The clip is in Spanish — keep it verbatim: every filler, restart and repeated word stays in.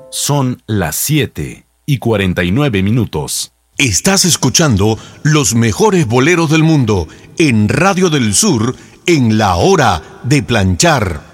Son las siete y cuarenta y nueve minutos. Estás escuchando los mejores boleros del mundo en Radio del Sur en la hora de planchar.